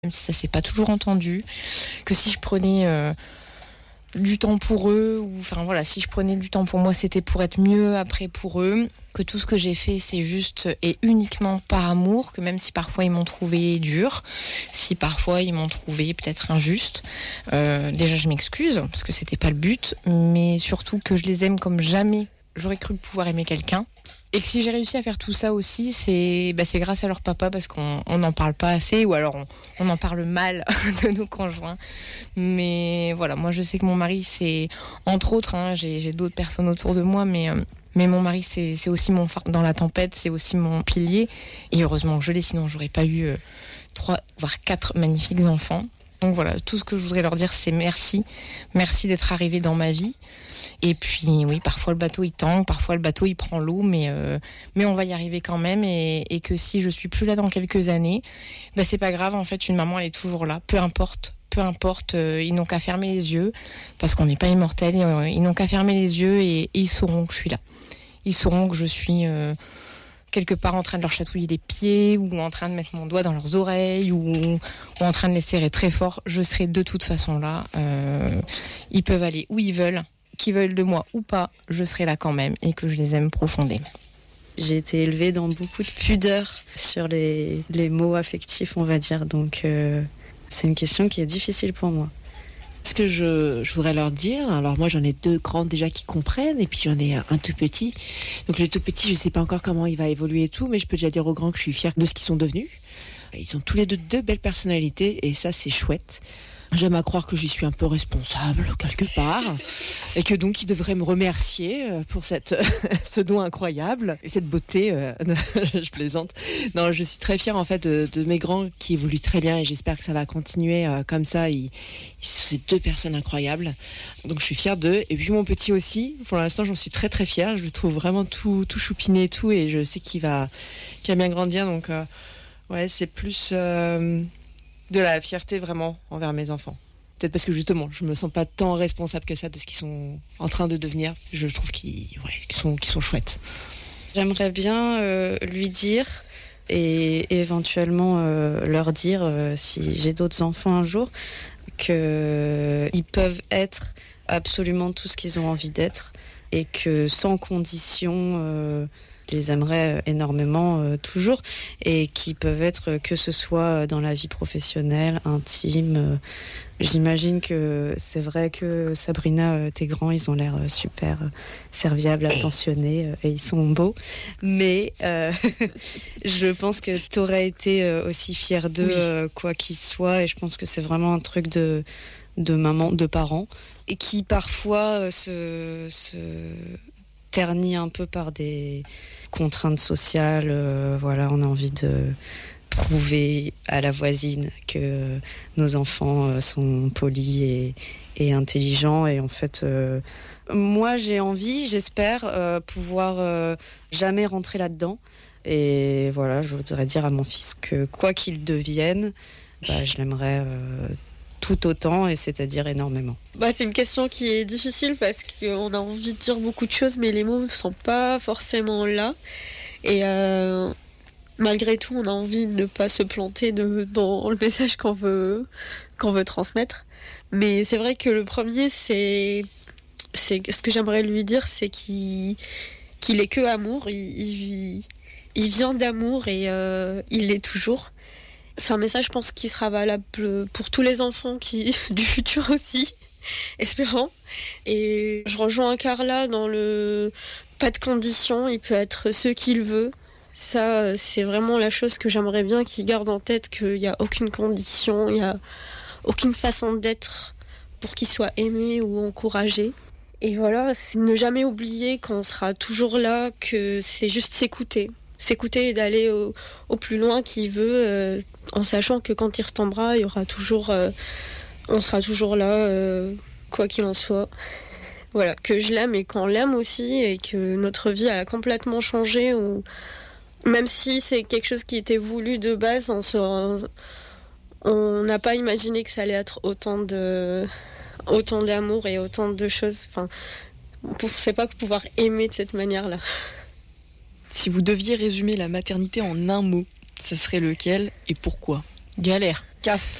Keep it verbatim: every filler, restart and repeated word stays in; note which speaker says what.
Speaker 1: même si ça s'est pas toujours entendu, que si je prenais euh, du temps pour eux, ou enfin voilà, si je prenais du temps pour moi, c'était pour être mieux après pour eux, que tout ce que j'ai fait, c'est juste et uniquement par amour, que même si parfois ils m'ont trouvé dur, si parfois ils m'ont trouvé peut-être injuste, euh, déjà je m'excuse, parce que c'était pas le but, mais surtout que je les aime comme jamais j'aurais cru pouvoir aimer quelqu'un. Et que si j'ai réussi à faire tout ça aussi, c'est, bah, c'est grâce à leur papa, parce qu'on n'en parle pas assez, ou alors on, on en parle mal de nos conjoints. Mais voilà, moi je sais que mon mari, c'est, entre autres, hein, j'ai, j'ai d'autres personnes autour de moi, mais, euh, mais mon mari, c'est, c'est aussi mon phare dans la tempête, c'est aussi mon pilier. Et heureusement que je l'ai, sinon j'aurais pas eu euh, trois, voire quatre magnifiques enfants. Donc voilà, tout ce que je voudrais leur dire, c'est merci. Merci d'être arrivé dans ma vie. Et puis oui, parfois le bateau il tangue, parfois le bateau il prend l'eau, mais, euh, mais on va y arriver quand même. Et, et que si je suis plus là dans quelques années, bah c'est pas grave, en fait, une maman elle est toujours là, peu importe. Peu importe, euh, ils n'ont qu'à fermer les yeux, parce qu'on n'est pas immortel, euh, ils n'ont qu'à fermer les yeux et, et ils sauront que je suis là. Ils sauront que je suis... Euh, quelque part en train de leur chatouiller les pieds, ou en train de mettre mon doigt dans leurs oreilles, ou, ou en train de les serrer très fort, je serai de toute façon là. Euh, ils peuvent aller où ils veulent, qu'ils veulent de moi ou pas, je serai là quand même, et que je les aime profondément.
Speaker 2: J'ai été élevée dans beaucoup de pudeur sur les, les mots affectifs, on va dire, donc euh, c'est une question qui est difficile pour moi.
Speaker 3: Ce que je, je voudrais leur dire, alors moi j'en ai deux grands déjà qui comprennent, et puis j'en ai un, un tout petit. Donc le tout petit, je sais pas encore comment il va évoluer et tout, mais je peux déjà dire aux grands que je suis fière de ce qu'ils sont devenus. Ils ont tous les deux deux belles personnalités, et ça c'est chouette. J'aime à croire que j'y suis un peu responsable quelque part, et que donc ils devraient me remercier pour cette, ce don incroyable et cette beauté. Euh, je plaisante. Non, je suis très fière en fait de, de mes grands qui évoluent très bien, et j'espère que ça va continuer euh, comme ça. Ils, ils, c'est deux personnes incroyables, donc je suis fière d'eux. Et puis mon petit aussi, pour l'instant j'en suis très très fière. Je le trouve vraiment tout, tout choupiné et tout, et je sais qu'il va, qu'il va bien grandir. Donc euh, ouais, c'est plus... Euh, de la fierté vraiment envers mes enfants. Peut-être parce que justement, je me sens pas tant responsable que ça de ce qu'ils sont en train de devenir. Je trouve qu'ils, ouais, qu'ils sont, qu'ils sont chouettes.
Speaker 2: J'aimerais bien euh, lui dire et éventuellement euh, leur dire, euh, si j'ai d'autres enfants un jour, qu'ils peuvent être absolument tout ce qu'ils ont envie d'être, et que sans condition... Euh, les aimerais énormément euh, toujours, et qui peuvent être, que ce soit dans la vie professionnelle, intime. Euh, j'imagine que c'est vrai que Sabrina, euh, tes grands, ils ont l'air euh, super euh, serviables, attentionnés, euh, et ils sont beaux. Mais euh, je pense que t'aurais été euh, aussi fière d'eux, oui. euh, quoi qu'il soit, et je pense que c'est vraiment un truc de, de maman, de parents, et qui parfois euh, se... se terni un peu par des contraintes sociales. Euh, voilà, on a envie de prouver à la voisine que nos enfants euh, sont polis et, et intelligents. Et en fait, euh, moi, j'ai envie, j'espère, euh, pouvoir euh, jamais rentrer là-dedans. Et voilà, je voudrais dire à mon fils que quoi qu'il devienne, bah, je l'aimerais euh, tout autant, et c'est-à-dire énormément.
Speaker 4: Bah, c'est une question qui est difficile parce qu'on a envie de dire beaucoup de choses, mais les mots ne sont pas forcément là. Et euh, malgré tout, on a envie de ne pas se planter de, dans le message qu'on veut, qu'on veut transmettre. Mais c'est vrai que le premier, c'est, c'est ce que j'aimerais lui dire, c'est qu'il, qu'il est que amour. Il, il, il vient d'amour, et euh, il l'est toujours. C'est un message, je pense, qui sera valable pour tous les enfants qui, du futur aussi, espérant. Et je rejoins Carla dans le pas de condition, il peut être ce qu'il veut. Ça, c'est vraiment la chose que j'aimerais bien qu'il garde en tête, qu'il n'y a aucune condition, il n'y a aucune façon d'être pour qu'il soit aimé ou encouragé. Et voilà, c'est ne jamais oublier qu'on sera toujours là, que c'est juste s'écouter. S'écouter et d'aller au, au plus loin qu'il veut, euh, en sachant que quand il retombera, il y aura toujours, euh, on sera toujours là, euh, quoi qu'il en soit. Voilà, que je l'aime et qu'on l'aime aussi, et que notre vie a complètement changé. Ou même si c'est quelque chose qui était voulu de base, on se, on n'a pas imaginé que ça allait être autant de, autant d'amour et autant de choses. Enfin, on ne pensait pas pouvoir aimer de cette manière-là.
Speaker 5: Si vous deviez résumer la maternité en un mot, ça serait lequel et pourquoi ?
Speaker 1: Galère.
Speaker 3: C A F.